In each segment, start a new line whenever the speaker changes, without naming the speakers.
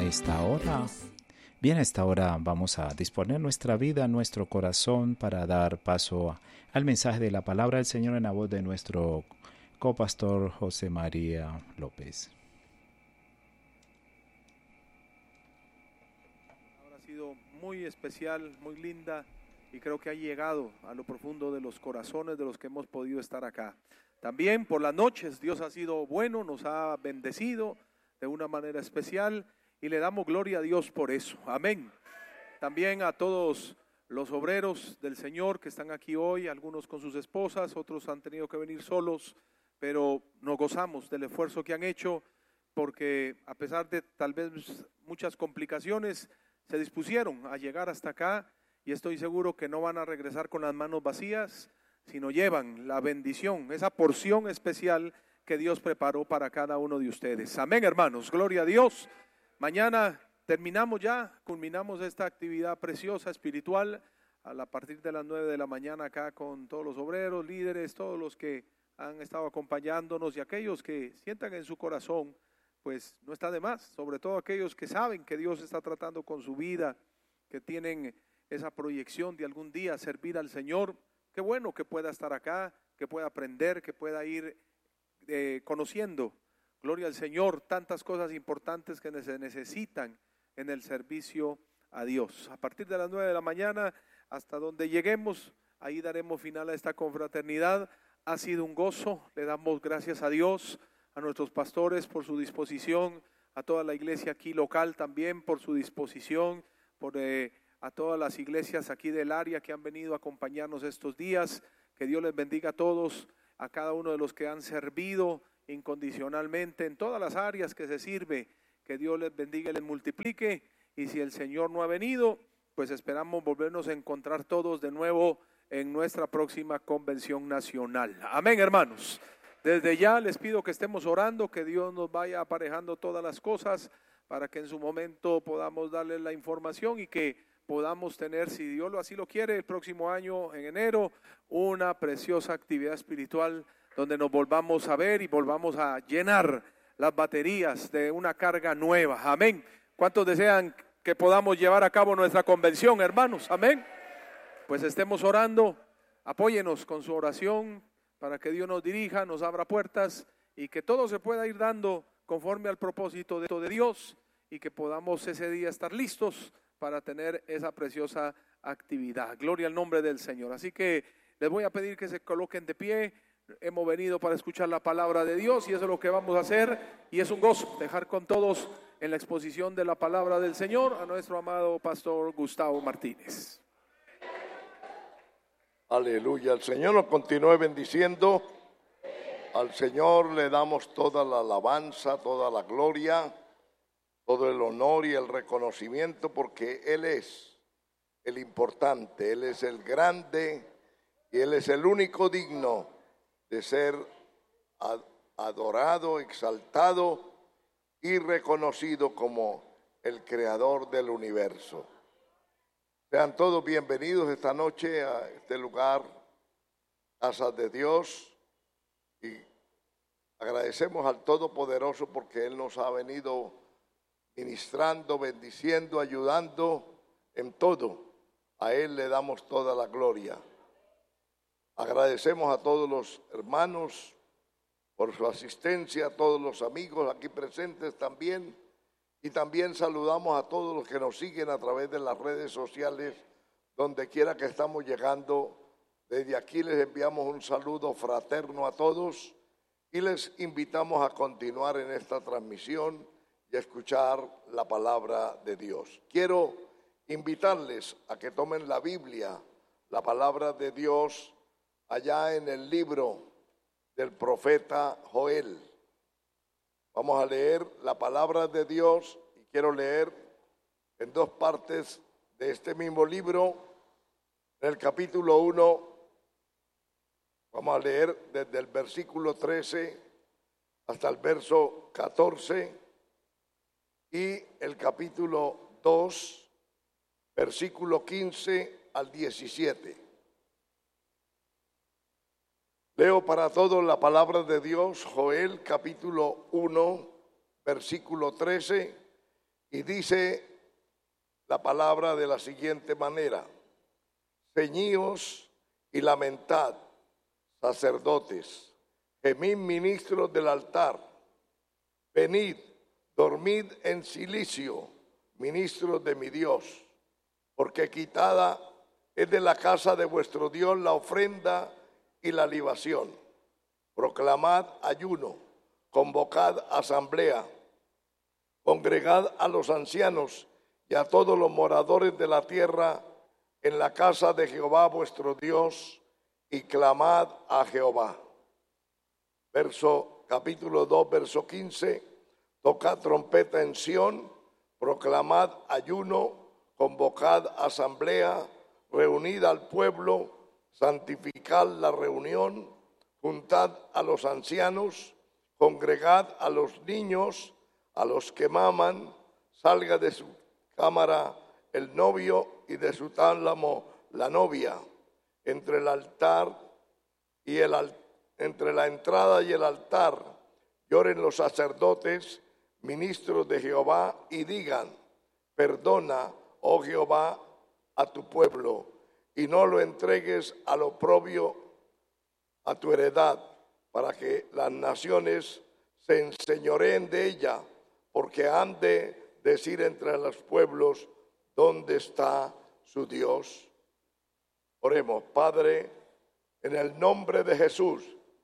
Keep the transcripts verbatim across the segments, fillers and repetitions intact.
esta hora. Bien, a esta hora vamos a disponer nuestra vida, nuestro corazón para dar paso a, al mensaje de la palabra del Señor en la voz de nuestro copastor José María López.
Ha sido muy especial, muy linda y creo que ha llegado a lo profundo de los corazones de los que hemos podido estar acá. También por las noches Dios ha sido bueno, nos ha bendecido de una manera especial y le damos gloria a Dios por eso. Amén. También a todos los obreros del Señor que están aquí hoy, algunos con sus esposas, otros han tenido que venir solos, pero nos gozamos del esfuerzo que han hecho porque a pesar de tal vez muchas complicaciones, se dispusieron a llegar hasta acá y estoy seguro que no van a regresar con las manos vacías, sino llevan la bendición, esa porción especial que Dios preparó para cada uno de ustedes. Amén, hermanos, gloria a Dios. Mañana terminamos ya, culminamos esta actividad preciosa espiritual a, la, a partir de las nueve de la mañana acá con todos los obreros, líderes, todos los que han estado acompañándonos y aquellos que sientan en su corazón, pues no está de más, sobre todo aquellos que saben que Dios está tratando con su vida, que tienen esa proyección de algún día servir al Señor. Qué bueno que pueda estar acá, que pueda aprender, que pueda ir eh, conociendo, gloria al Señor, tantas cosas importantes que se necesitan en el servicio a Dios. A partir de las nueve de la mañana hasta donde lleguemos, ahí daremos final a esta confraternidad. Ha sido un gozo, le damos gracias a Dios, a nuestros pastores por su disposición, a toda la iglesia aquí local también por su disposición, por eh, a todas las iglesias aquí del área que han venido a acompañarnos estos días. Que Dios les bendiga a todos, a cada uno de los que han servido incondicionalmente en todas las áreas que se sirve. Que Dios les bendiga y les multiplique, y si el Señor no ha venido, pues esperamos volvernos a encontrar todos de nuevo en nuestra próxima convención nacional. Amén, hermanos. Desde ya les pido que estemos orando, que Dios nos vaya aparejando todas las cosas para que en su momento podamos darle la información y que podamos tener, si Dios así lo quiere, el próximo año en enero, una preciosa actividad espiritual donde nos volvamos a ver y volvamos a llenar las baterías de una carga nueva. Amén. ¿Cuántos desean que podamos llevar a cabo nuestra convención, hermanos? Amén. Pues estemos orando, apóyenos con su oración para que Dios nos dirija, nos abra puertas y que todo se pueda ir dando conforme al propósito de Dios y que podamos ese día estar listos para tener esa preciosa actividad. Gloria al nombre del Señor. Así que les voy a pedir que se coloquen de pie. Hemos venido para escuchar la palabra de Dios y eso es lo que vamos a hacer, y es un gozo dejar con todos en la exposición de la palabra del Señor a nuestro amado pastor Gustavo Martínez.
Aleluya, el Señor nos continúe bendiciendo. Al Señor le damos toda la alabanza, toda la gloria, todo el honor y el reconocimiento, porque Él es el importante, Él es el grande y Él es el único digno de ser adorado, exaltado y reconocido como el creador del universo. Sean todos bienvenidos esta noche a este lugar, Casa de Dios, y agradecemos al Todopoderoso porque Él nos ha venido ministrando, bendiciendo, ayudando en todo. A Él le damos toda la gloria. Agradecemos a todos los hermanos por su asistencia, a todos los amigos aquí presentes también, y también saludamos a todos los que nos siguen a través de las redes sociales, donde quiera que estamos llegando. Desde aquí les enviamos un saludo fraterno a todos y les invitamos a continuar en esta transmisión y a escuchar la palabra de Dios. Quiero invitarles a que tomen la Biblia, la palabra de Dios, allá en el libro del profeta Joel. Vamos a leer la palabra de Dios y quiero leer en dos partes de este mismo libro. En el capítulo uno, vamos a leer desde el versículo trece hasta el verso catorce, y el capítulo dos, versículo quince al diecisiete. Leo para todos la palabra de Dios, Joel capítulo uno, versículo trece, Y dice la palabra de la siguiente manera: ceñíos y lamentad, sacerdotes, gemid ministros del altar, venid, dormid en silicio, ministros de mi Dios, porque quitada es de la casa de vuestro Dios la ofrenda y la libación. Proclamad ayuno, convocad asamblea, congregad a los ancianos y a todos los moradores de la tierra en la casa de Jehová vuestro Dios, y clamad a Jehová. Verso, capítulo dos, verso quince. Tocad trompeta en Sión, proclamad ayuno, convocad asamblea, reunid al pueblo, santificad la reunión, juntad a los ancianos, congregad a los niños, a los que maman, salga de su cámara el novio y de su tálamo la novia. Entre el altar y el entre la entrada y el altar lloren los sacerdotes, ministros de Jehová, y digan: perdona, oh Jehová, a tu pueblo, y no lo entregues al oprobio, a tu heredad, para que las naciones se enseñoreen de ella, porque han de decir entre los pueblos: ¿dónde está su Dios? Oremos. Padre, en el nombre de Jesús,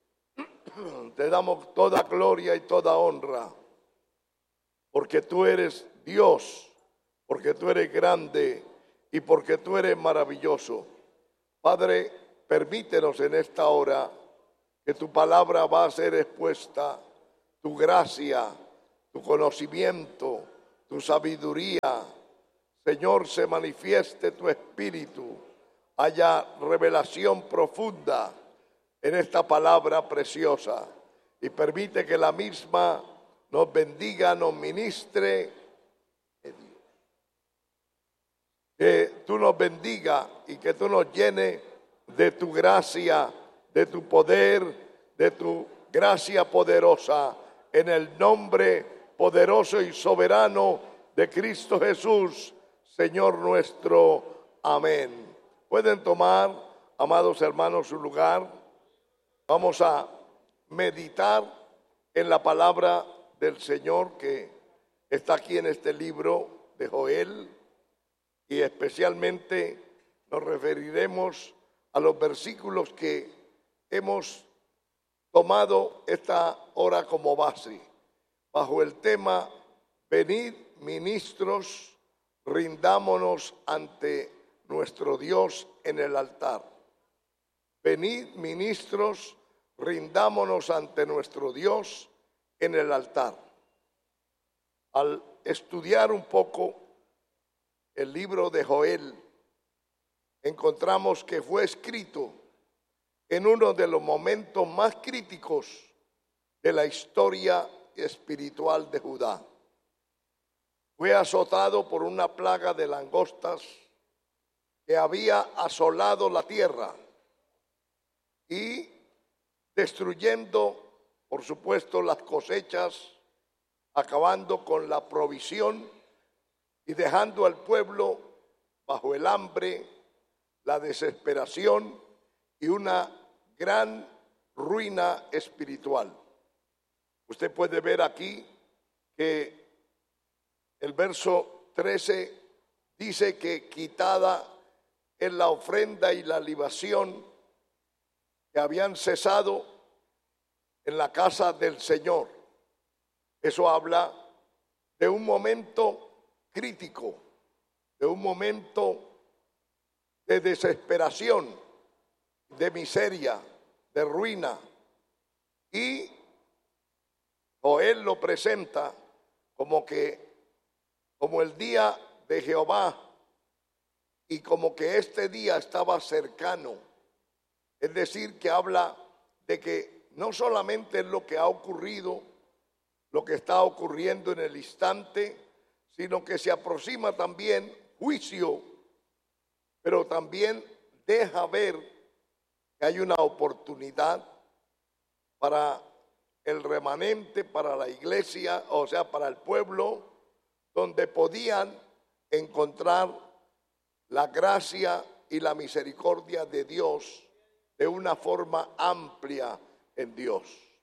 te damos toda gloria y toda honra, porque tú eres Dios, porque tú eres grande y porque tú eres maravilloso. Padre, permítenos en esta hora que tu palabra va a ser expuesta, tu gracia, tu conocimiento, tu sabiduría. Señor, se manifieste tu espíritu, haya revelación profunda en esta palabra preciosa, y permite que la misma nos bendiga, nos ministre, que tú nos bendiga y que tú nos llenes de tu gracia, de tu poder, de tu gracia poderosa, en el nombre poderoso y soberano de Cristo Jesús, Señor nuestro. Amén. Pueden tomar, amados hermanos, su lugar. Vamos a meditar en la palabra del Señor que está aquí en este libro de Joel, y especialmente nos referiremos a los versículos que hemos tomado esta hora como base, bajo el tema: venid, ministros, rindámonos ante nuestro Dios en el altar. Venid, ministros, rindámonos ante nuestro Dios en el altar. Al estudiar un poco el libro de Joel, encontramos que fue escrito en uno de los momentos más críticos de la historia espiritual de Judá. Fue azotado por una plaga de langostas que había asolado la tierra y destruyendo, por supuesto, las cosechas, acabando con la provisión y dejando al pueblo bajo el hambre, la desesperación y una gran ruina espiritual. Usted puede ver aquí que el verso trece dice que quitada es la ofrenda y la libación que habían cesado en la casa del Señor. Eso habla de un momento crítico, de un momento de desesperación, de miseria, de ruina. Y Joel lo presenta como que, como el día de Jehová, y como que este día estaba cercano. Es decir, que habla de que no solamente es lo que ha ocurrido, lo que está ocurriendo en el instante, sino que se aproxima también juicio, pero también deja ver que hay una oportunidad para el remanente, para la iglesia, o sea, para el pueblo, donde podían encontrar la gracia y la misericordia de Dios de una forma amplia en Dios.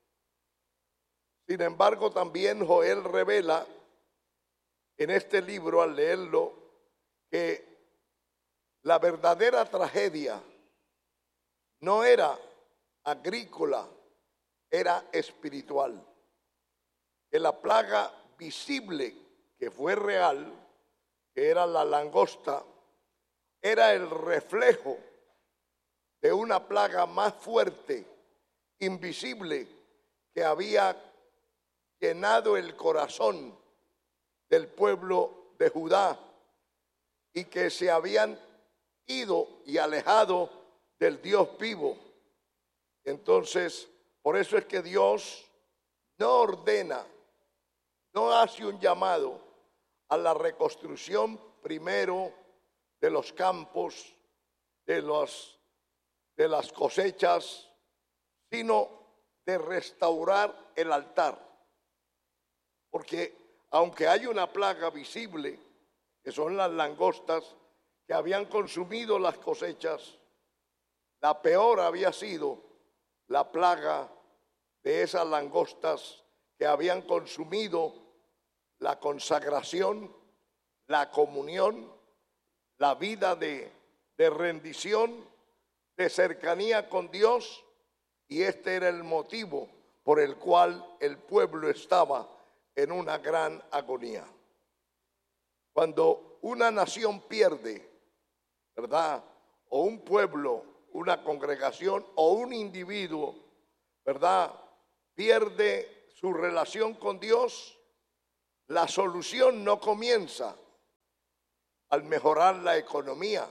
Sin embargo, también Joel revela en este libro, al leerlo, que la verdadera tragedia no era agrícola, era espiritual. Que la plaga visible, que fue real, que era la langosta, era el reflejo de una plaga más fuerte, invisible, que había llenado el corazón del pueblo de Judá y que se habían ido y alejado del Dios vivo. Entonces, por eso es que Dios no ordena, no hace un llamado a la reconstrucción primero de los campos, de, los, de las cosechas, sino de restaurar el altar. Porque aunque hay una plaga visible, que son las langostas que habían consumido las cosechas, la peor había sido la plaga de esas langostas que habían consumido la consagración, la comunión, la vida de, de rendición, de cercanía con Dios, y este era el motivo por el cual el pueblo estaba en una gran agonía. Cuando una nación pierde, ¿verdad?, o un pueblo, una congregación o un individuo, ¿verdad?, pierde su relación con Dios, la solución no comienza al mejorar la economía,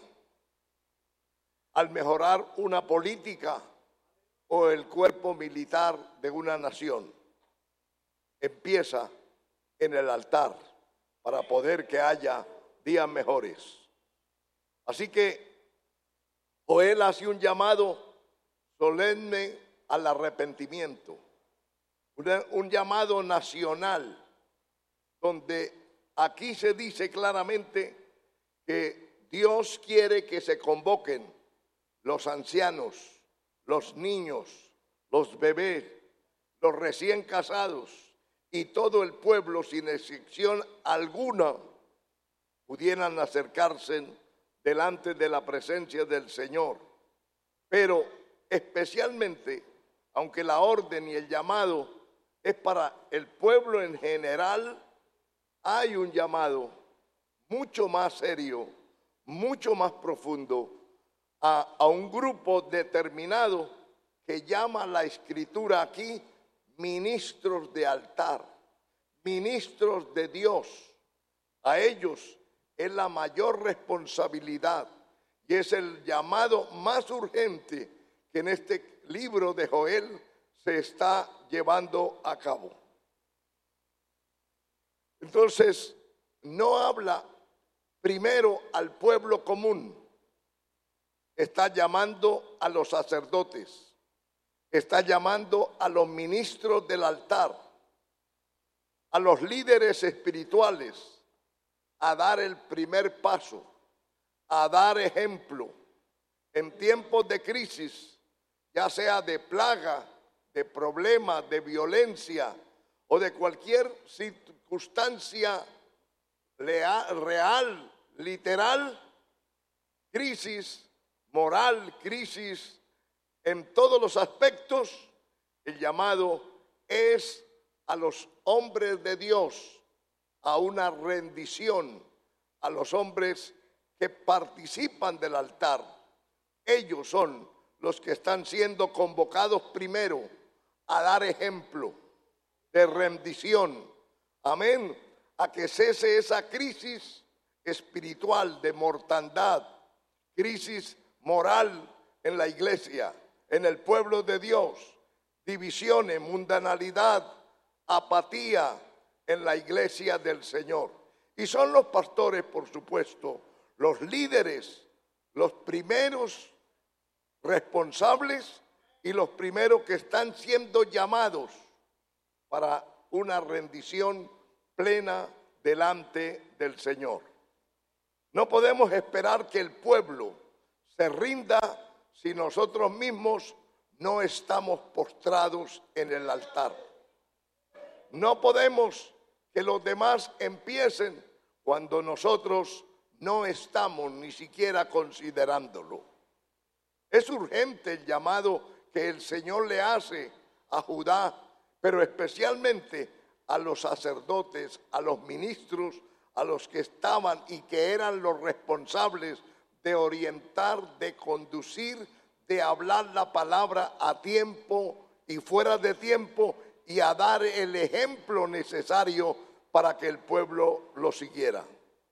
al mejorar una política o el cuerpo militar de una nación. Empieza en el altar para poder que haya días mejores. Así que Joel hace un llamado solemne al arrepentimiento, un llamado nacional, donde aquí se dice claramente que Dios quiere que se convoquen los ancianos, los niños, los bebés, los recién casados y todo el pueblo, sin excepción alguna, pudieran acercarse delante de la presencia del Señor. Pero especialmente, aunque la orden y el llamado es para el pueblo en general, hay un llamado mucho más serio, mucho más profundo a, a un grupo determinado que llama la Escritura aquí ministros de altar, ministros de Dios. A ellos es la mayor responsabilidad y es el llamado más urgente que en este libro de Joel se está llevando a cabo. Entonces, no habla primero al pueblo común, está llamando a los sacerdotes, está llamando a los ministros del altar, a los líderes espirituales, a dar el primer paso, a dar ejemplo en tiempos de crisis, ya sea de plaga, de problema, de violencia o de cualquier circunstancia real, literal, crisis moral, crisis en todos los aspectos. El llamado es a los hombres de Dios a una rendición, a los hombres que participan del altar. Ellos son los que están siendo convocados primero a dar ejemplo de rendición. Amén. A que cese esa crisis espiritual de mortandad, crisis moral en la iglesia, en el pueblo de Dios, divisiones, mundanalidad, apatía en la iglesia del Señor. Y son los pastores, por supuesto, los líderes, los primeros responsables y los primeros que están siendo llamados para una rendición plena delante del Señor. No podemos esperar que el pueblo se rinda si nosotros mismos no estamos postrados en el altar. No podemos que los demás empiecen cuando nosotros no estamos ni siquiera considerándolo. Es urgente el llamado que el Señor le hace a Judá, pero especialmente a los sacerdotes, a los ministros, a los que estaban y que eran los responsables de orientar, de conducir, de hablar la palabra a tiempo y fuera de tiempo, y a dar el ejemplo necesario para que el pueblo lo siguiera.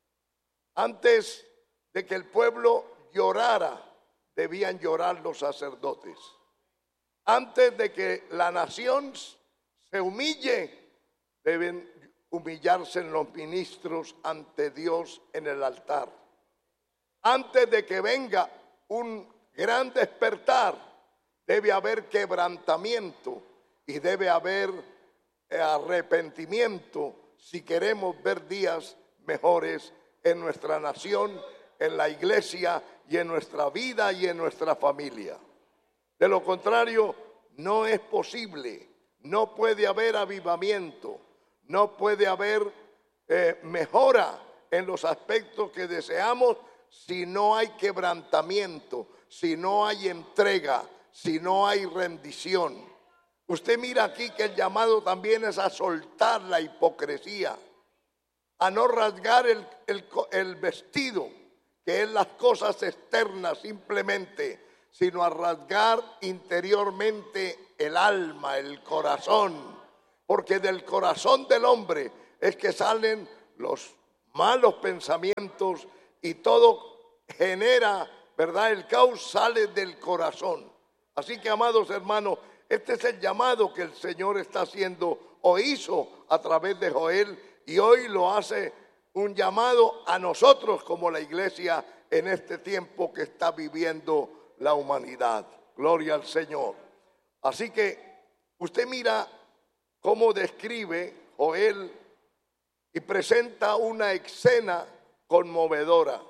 Antes de que el pueblo llorara, debían llorar los sacerdotes. Antes de que la nación se humille, deben humillarse los ministros ante Dios en el altar. Antes de que venga un gran despertar, debe haber quebrantamiento y debe haber arrepentimiento si queremos ver días mejores en nuestra nación, en la iglesia y en nuestra vida y en nuestra familia. De lo contrario, no es posible, no puede haber avivamiento, no puede haber eh, mejora en los aspectos que deseamos si no hay quebrantamiento, si no hay entrega, si no hay rendición. Usted mira aquí que el llamado también es a soltar la hipocresía, a no rasgar el, el, el vestido, que es las cosas externas simplemente, sino a rasgar interiormente el alma, el corazón, porque del corazón del hombre es que salen los malos pensamientos y todo genera, ¿verdad? El caos sale del corazón. Así que, amados hermanos, este es el llamado que el Señor está haciendo o hizo a través de Joel, y hoy lo hace un llamado a nosotros como la iglesia en este tiempo que está viviendo la humanidad. Gloria al Señor. Así que usted mira cómo describe Joel y presenta una escena conmovedora,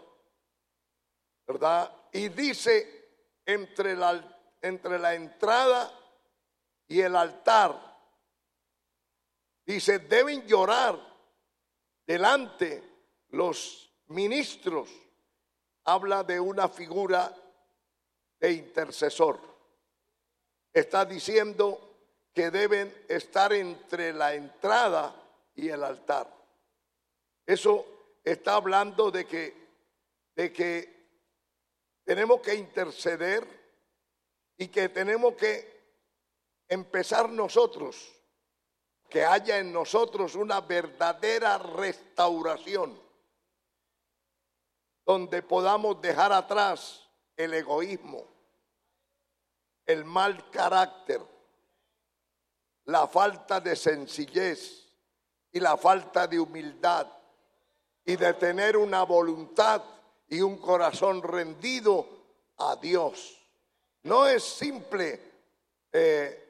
¿verdad? Y dice, entre la, entre la entrada y el altar, dice, deben llorar delante los ministros. Habla de una figura de intercesor. Está diciendo que deben estar entre la entrada y el altar. Eso está hablando de que, de que tenemos que interceder y que tenemos que empezar nosotros, que haya en nosotros una verdadera restauración, donde podamos dejar atrás el egoísmo, el mal carácter, la falta de sencillez y la falta de humildad, y de tener una voluntad y un corazón rendido a Dios. No es simple eh,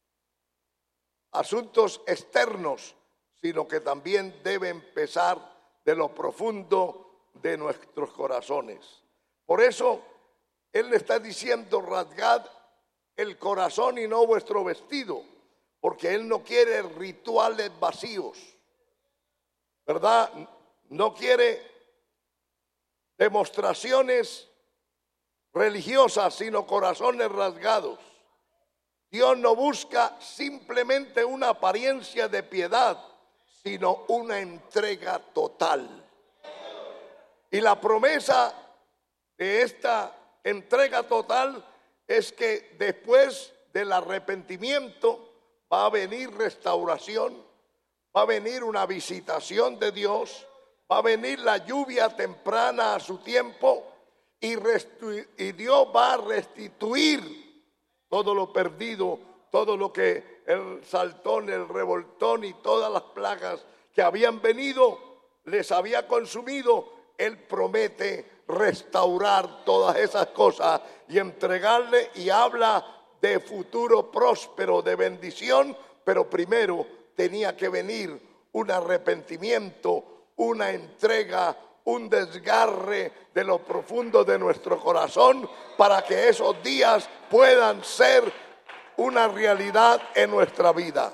asuntos externos, sino que también debe empezar de lo profundo de nuestros corazones. Por eso Él le está diciendo, rasgad el corazón y no vuestro vestido, porque Él no quiere rituales vacíos, ¿verdad? No quiere demostraciones religiosas, sino corazones rasgados. Dios no busca simplemente una apariencia de piedad, sino una entrega total. Y la promesa de esta entrega total es que después del arrepentimiento va a venir restauración, va a venir una visitación de Dios, va a venir la lluvia temprana a su tiempo, y, restu- y Dios va a restituir todo lo perdido, todo lo que el saltón, el revoltón y todas las plagas que habían venido les había consumido. Él promete restaurar todas esas cosas y entregarle, y habla de futuro próspero, de bendición, pero primero tenía que venir un arrepentimiento, una entrega, un desgarre de lo profundo de nuestro corazón para que esos días puedan ser una realidad en nuestra vida.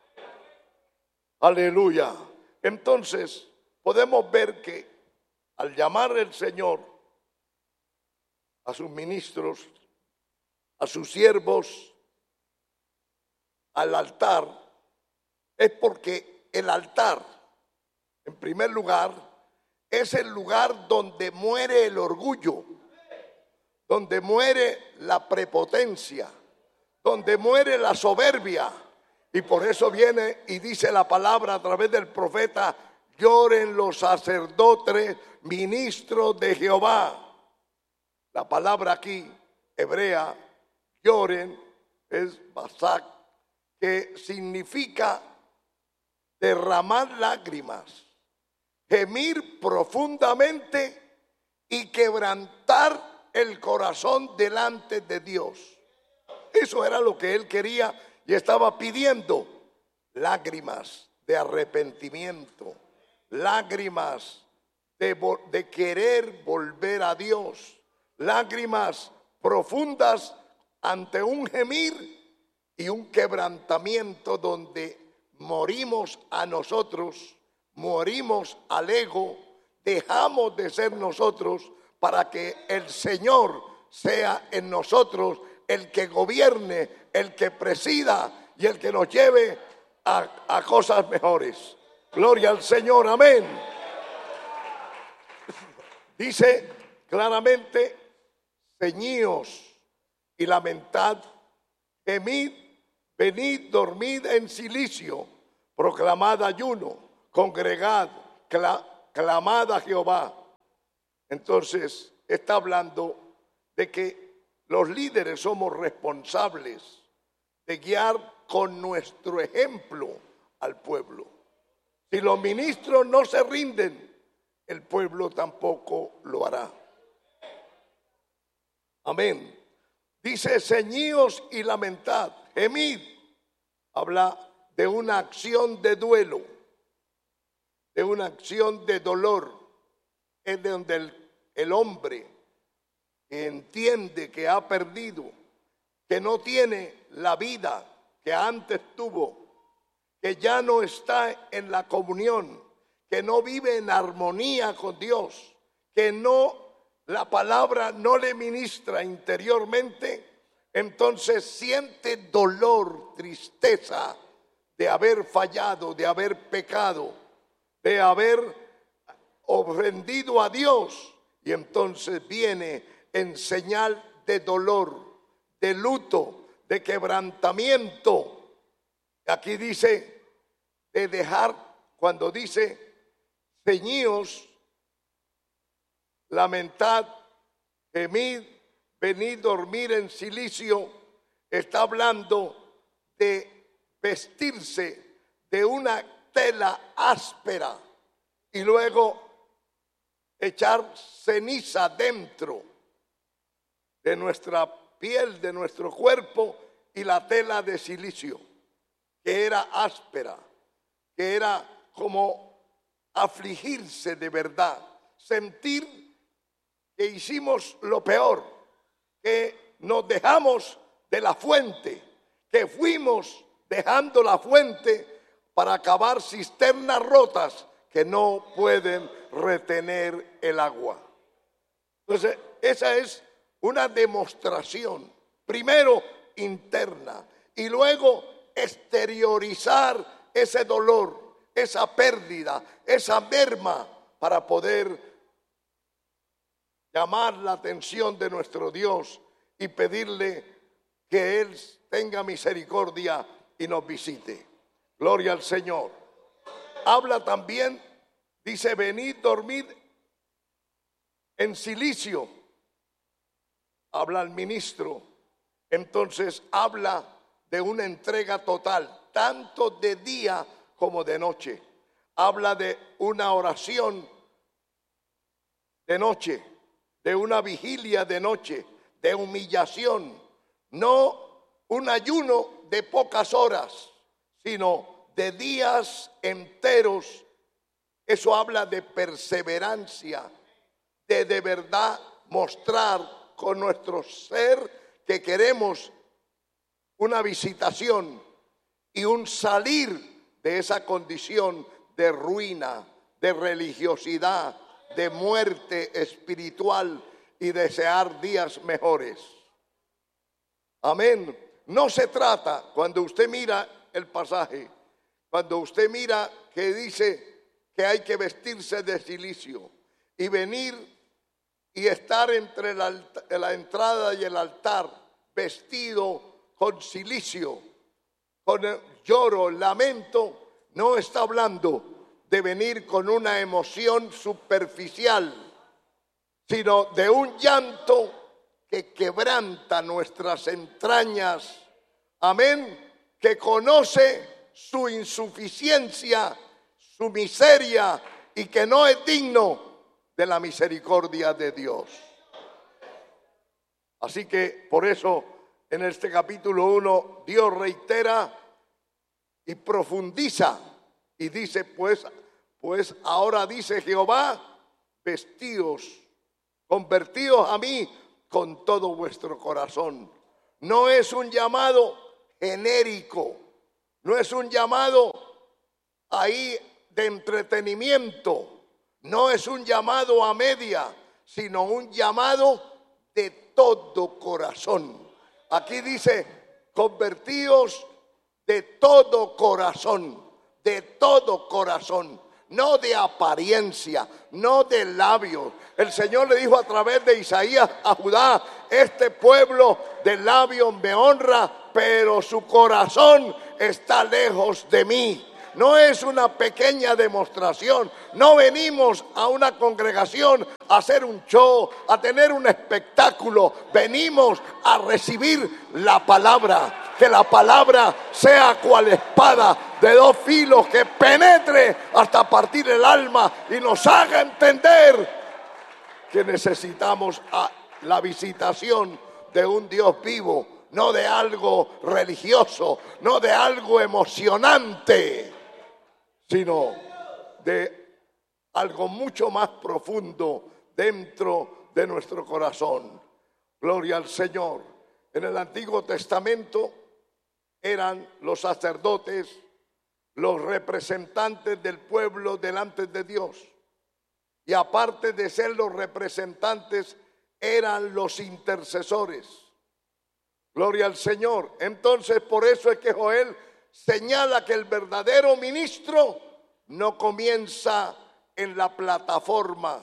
Aleluya. Entonces podemos ver que al llamar el Señor a sus ministros, a sus siervos, al altar, es porque el altar, en primer lugar, es el lugar donde muere el orgullo, donde muere la prepotencia, donde muere la soberbia. Y por eso viene y dice la palabra a través del profeta: lloren los sacerdotes, ministros de Jehová. La palabra aquí, hebrea, lloren, es basak, que significa derramar lágrimas, gemir profundamente y quebrantar el corazón delante de Dios. Eso era lo que él quería y estaba pidiendo: lágrimas de arrepentimiento, lágrimas de, de querer volver a Dios, lágrimas profundas ante un gemir y un quebrantamiento donde morimos a nosotros, morimos al ego, dejamos de ser nosotros para que el Señor sea en nosotros el que gobierne, el que presida y el que nos lleve a, a cosas mejores. Gloria al Señor, amén. Dice claramente: ceñíos y lamentad, gemid, venid, dormid en silicio, proclamad ayuno, congregad, cla, clamad a Jehová. Entonces está hablando de que los líderes somos responsables de guiar con nuestro ejemplo al pueblo. Si los ministros no se rinden, el pueblo tampoco lo hará. Amén. Dice: ceñíos y lamentad, gemid. Habla de una acción de duelo, de una acción de dolor. Es de donde el, el hombre que entiende que ha perdido, que no tiene la vida que antes tuvo, que ya no está en la comunión, que no vive en armonía con Dios, que no, la palabra no le ministra interiormente, entonces siente dolor, tristeza de haber fallado, de haber pecado, de haber ofendido a Dios, y entonces viene en señal de dolor, de luto, de quebrantamiento. Aquí dice de dejar, cuando dice ceñíos, lamentad, gemid, venid, dormir en silicio, está hablando de vestirse de una tela áspera y luego echar ceniza dentro de nuestra piel, de nuestro cuerpo, y la tela de silicio, que era áspera, que era como afligirse de verdad, sentir que hicimos lo peor, que nos dejamos de la fuente, que fuimos dejando la fuente para acabar cisternas rotas que no pueden retener el agua. Entonces, esa es una demostración, primero interna, y luego exteriorizar ese dolor, esa pérdida, esa merma, para poder llamar la atención de nuestro Dios y pedirle que Él tenga misericordia y nos visite. Gloria al Señor. Habla también, dice: venid, dormid en silicio. Habla el ministro. Entonces habla de una entrega total, tanto de día como de noche. Habla de una oración de noche, de una vigilia de noche, de humillación, no un ayuno de pocas horas, sino de días enteros Eso habla de perseverancia, de de verdad mostrar con nuestro ser que queremos una visitación y un salir de esa condición de ruina, de religiosidad, de muerte espiritual y desear días mejores. Amén. No se trata, cuando usted mira el pasaje, cuando usted mira que dice que hay que vestirse de cilicio y venir y estar entre la, la entrada y el altar vestido con cilicio, con lloro, lamento, no está hablando de venir con una emoción superficial, sino de un llanto que quebranta nuestras entrañas, amén, que conoce su insuficiencia, su miseria y que no es digno de la misericordia de Dios. Así que por eso en este capítulo uno Dios reitera y profundiza y dice, pues, pues ahora dice Jehová, vestíos, convertíos a mí con todo vuestro corazón. No es un llamado genérico, no es un llamado ahí de entretenimiento, no es un llamado a media, sino un llamado de todo corazón. Aquí dice, convertíos de todo corazón, de todo corazón, no de apariencia, no de labios. El Señor le dijo a través de Isaías a Judá, este pueblo de labios me honra, pero su corazón está lejos de mí. No es una pequeña demostración. No venimos a una congregación a hacer un show, a tener un espectáculo. Venimos a recibir la palabra. Que la palabra sea cual espada de dos filos que penetre hasta partir el alma y nos haga entender que necesitamos a la visitación de un Dios vivo, no de algo religioso, no de algo emocionante, sino de algo mucho más profundo dentro de nuestro corazón. Gloria al Señor. En el Antiguo Testamento eran los sacerdotes los representantes del pueblo delante de Dios. Y aparte de ser los representantes, eran los intercesores. Gloria al Señor. Entonces, por eso es que Joel señala que el verdadero ministro no comienza en la plataforma,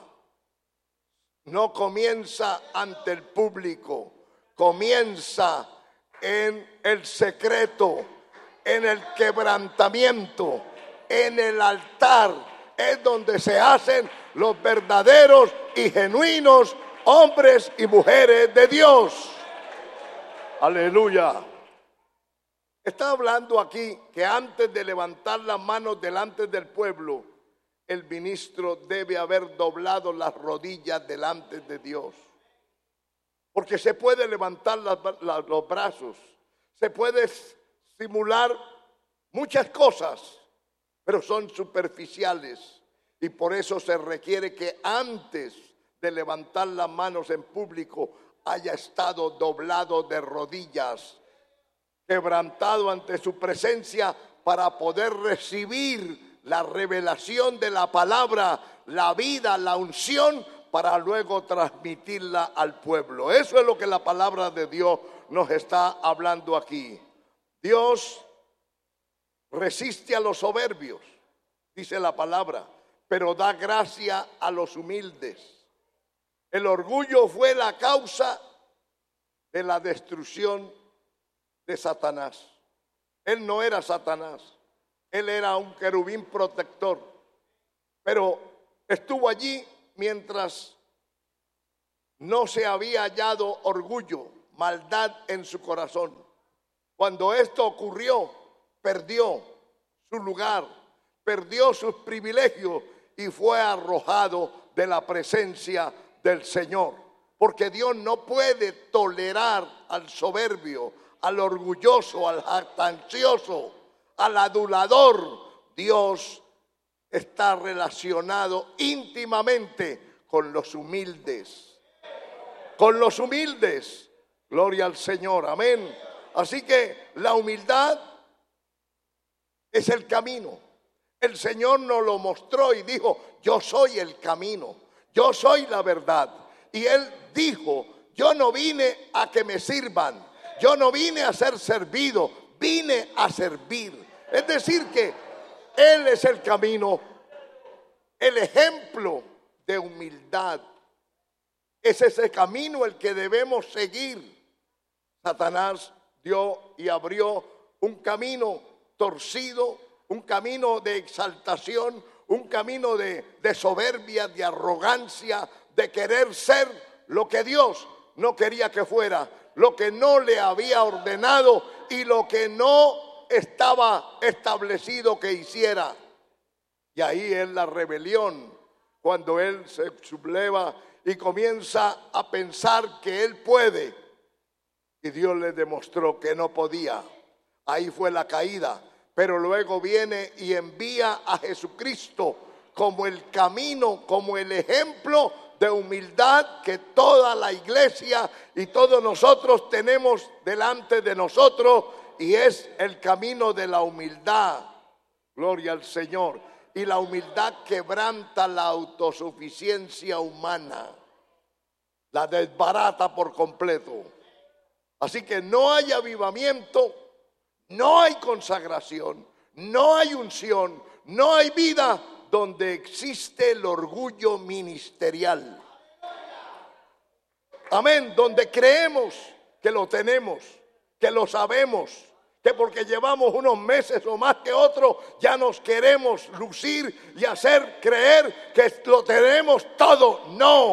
no comienza ante el público, comienza en el secreto, en el quebrantamiento, en el altar. Es donde se hacen los verdaderos y genuinos hombres y mujeres de Dios. Aleluya. Está hablando aquí que antes de levantar las manos delante del pueblo, el ministro debe haber doblado las rodillas delante de Dios. Porque se puede levantar las, las, los brazos, se puede simular muchas cosas, pero son superficiales. Y por eso se requiere que antes de levantar las manos en público haya estado doblado de rodillas, quebrantado ante su presencia para poder recibir la revelación de la palabra, la vida, la unción, para luego transmitirla al pueblo. Eso es lo que la palabra de Dios nos está hablando aquí. Dios resiste a los soberbios, dice la palabra, pero da gracia a los humildes. El orgullo fue la causa de la destrucción de Satanás. Él no era Satanás, él era un querubín protector, pero estuvo allí mientras no se había hallado orgullo, maldad en su corazón. Cuando esto ocurrió, perdió su lugar, perdió sus privilegios y fue arrojado de la presencia del Señor. Porque Dios no puede tolerar al soberbio, al orgulloso, al jactancioso, al adulador. Dios está relacionado íntimamente con los humildes. Con los humildes. Gloria al Señor, amén. Así que la humildad es el camino. El Señor nos lo mostró y dijo: yo soy el camino, yo soy la verdad. Y Él dijo: yo no vine a que me sirvan, yo no vine a ser servido, vine a servir. Es decir que Él es el camino, el ejemplo de humildad. Es ese camino el que debemos seguir. Satanás dio y abrió un camino torcido, un camino de exaltación, un camino de, de soberbia, de arrogancia, de querer ser lo que Dios no quería que fuera, lo que no le había ordenado y lo que no estaba establecido que hiciera. Y ahí es la rebelión, cuando él se subleva y comienza a pensar que él puede, y Dios le demostró que no podía. Ahí fue la caída. Pero luego viene y envía a Jesucristo como el camino, como el ejemplo de humildad que toda la iglesia y todos nosotros tenemos delante de nosotros, y es el camino de la humildad. Gloria al Señor. Y la humildad quebranta la autosuficiencia humana, la desbarata por completo. Así que no hay avivamiento, no hay consagración, no hay unción, no hay vida donde existe el orgullo ministerial. Amén, donde creemos que lo tenemos, que lo sabemos, que porque llevamos unos meses o más que otros ya nos queremos lucir y hacer creer que lo tenemos todo. No.